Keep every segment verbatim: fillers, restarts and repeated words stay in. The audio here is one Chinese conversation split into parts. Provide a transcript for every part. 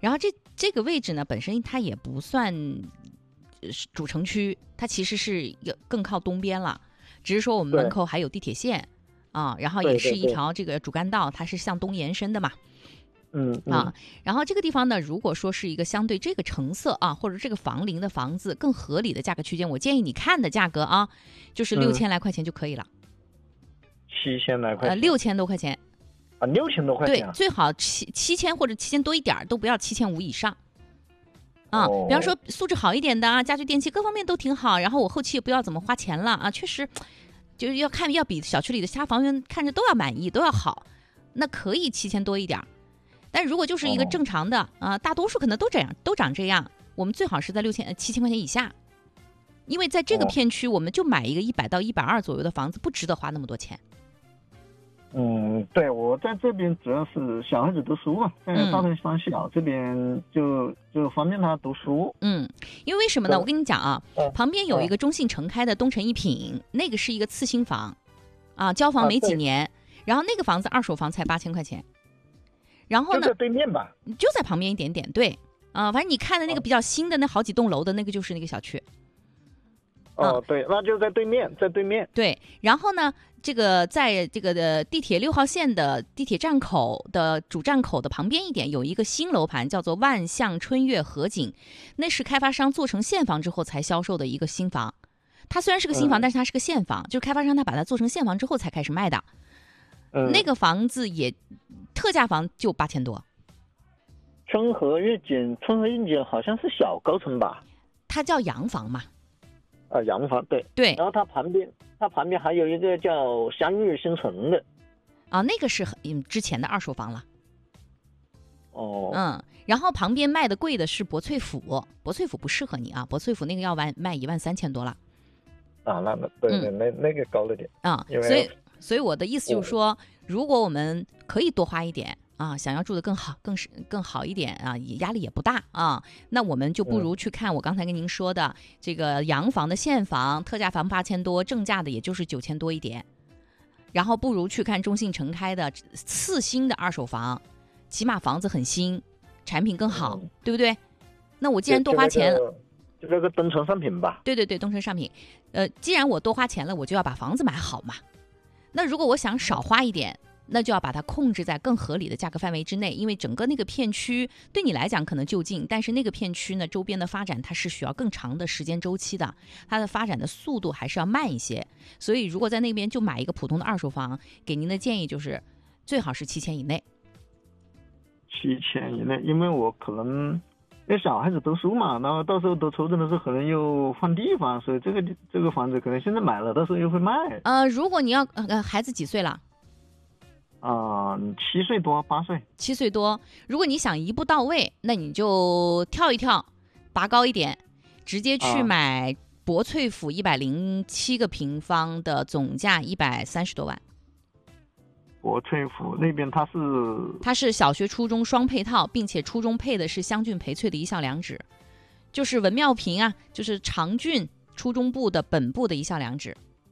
然后这这个位置呢，本身它也不算主城区，它其实是更靠东边了，只是说我们门口还有地铁线啊，然后也是一条这个主干道，它是向东延伸的嘛。 嗯嗯啊，然后这个地方呢，如果说是一个相对这个成色啊，或者这个房龄的房子更合理的价格区间，我建议你看的价格啊，就是六千来块钱就可以了。 七千来块钱？ 呃，六千多块钱。 啊，六千多块钱、 啊？对，最好七七千或者七千多一点，都不要七千五以上。啊、 哦， 比方说素质好一点的啊，家具电器各方面都挺好，然后我后期也不要怎么花钱了啊，确实就是要看要比小区里的其他房源看着都要满意，都要好，那可以七千多一点。但如果就是一个正常的啊、呃，大多数可能都这样，都长这样。我们最好是在六千、七千块钱以下，因为在这个片区，我们就买一个一百到一百二左右的房子，不值得花那么多钱。 嗯，对，我在这边主要是小孩子读书嘛，在大屯乡小、嗯、这边就就方便他读书。 嗯，因为为什么呢？我跟你讲啊， 嗯、 旁边有一个中信城开的东城一品，那个是一个次新房，啊，交房没几年，啊、然后那个房子二手房才八千块钱。然后呢？ 就在对面吧， 就在旁边一点点，对，啊、呃，反正你看的那个比较新的那好几栋楼的那个就是那个小区。 哦，对，那就在对面，在对面。 对，然后呢，这个在这个的地铁六号线的地铁站口的主站口的旁边一点，有一个新楼盘，叫做万象春月河景，那是开发商做成现房之后才销售的一个新房。它虽然是个新房，嗯、但是它是个现房，就是开发商他把它做成现房之后才开始卖的。嗯、那个房子也特价房就八千多。 春和悦景，春和悦景好像是小高层吧？ 它叫洋房嘛。 啊，洋房，对对。 然后它旁边，它旁边还有一个叫相遇新城的。 啊，那个是嗯之前的二手房了。 哦。 嗯，然后旁边卖的贵的是博翠府，博翠府不适合你啊，博翠府那个要卖卖一万三千多了。 啊，那那对对，嗯、那那个高了点啊，所以所以我的意思就是说，哦、如果我们可以多花一点啊，想要住得更好、更是更好一点啊，压力也不大啊，那我们就不如去看我刚才跟您说的、嗯、这个洋房的现房，特价房八千多，正价的也就是九千多一点，然后不如去看中信城开的次新的二手房，起码房子很新，产品更好，嗯、对不对？那我既然多花钱了。 就这个东城上品吧。 对对对，东城上品。呃，既然我多花钱了，我就要把房子买好嘛。那如果我想少花一点，那就要把它控制在更合理的价格范围之内，因为整个那个片区对你来讲可能就近，但是那个片区呢，周边的发展它是需要更长的时间周期的，它的发展的速度还是要慢一些。所以如果在那边就买一个普通的二手房，给您的建议就是最好是七千以内。 七千以内，因为我可能。因为小孩子读书嘛，然后到时候读初中的时候可能又换地方，所以这个这个房子可能现在买了，到时候又会卖。 呃，如果你要呃孩子几岁了？ 啊、呃，七岁多八岁。 七岁多，如果你想一步到位，那你就跳一跳，拔高一点，直接去买博翠府一百零七个平方的，总价一百三十多万。 博翠府那边它是它是小学初中双配套，并且初中配的是香郡培萃的一校两址，就是文庙坪啊，就是长郡初中部的本部的一校两址。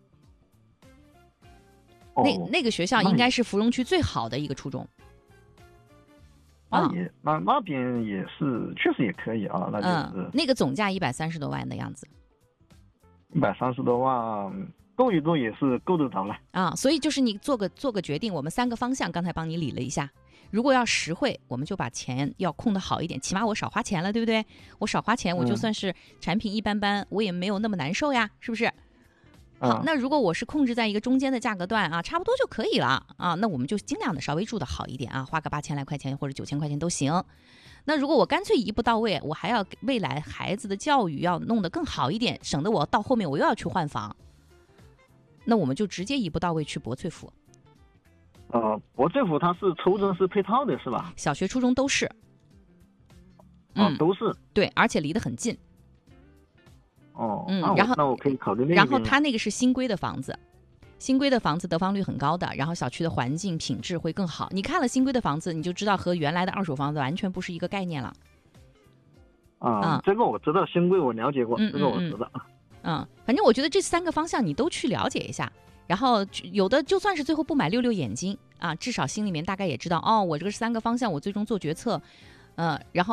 哦、 那那个学校应该是芙蓉区最好的一个初中。 那也、哦、那那边也是确实也可以啊，那就是、 嗯、那个总价一百三十多万的样子。 一百三十多万。够一够也是够得着了啊，所以就是你做个做个决定，我们三个方向刚才帮你理了一下。如果要实惠，我们就把钱要控得好一点，起码我少花钱了，对不对？我少花钱，我就算是产品一般般，嗯、我也没有那么难受呀，是不是？好，那如果我是控制在一个中间的价格段啊，差不多就可以了啊，那我们就尽量的稍微住得好一点啊，花个八千来块钱或者九千块钱都行。那如果我干脆一步到位，我还要未来孩子的教育要弄得更好一点，省得我到后面我又要去换房。那我们就直接一步到位去博翠府。 呃，博翠府它是初中是配套的是吧？ 小学初中都是。 嗯、哦，都是。 对，而且离得很近。 哦， 嗯， 那然后那我可以考虑那个。 然后它那个是新规的房子，新规的房子得房率很高的，然后小区的环境品质会更好。你看了新规的房子，你就知道和原来的二手房子完全不是一个概念了。 啊、嗯，这个我知道，新规我了解过， 嗯、 这个我知道。 嗯，反正我觉得这三个方向你都去了解一下，然后有的就算是最后不买溜溜眼睛啊，至少心里面大概也知道哦，我这个三个方向我最终做决策，呃，然后。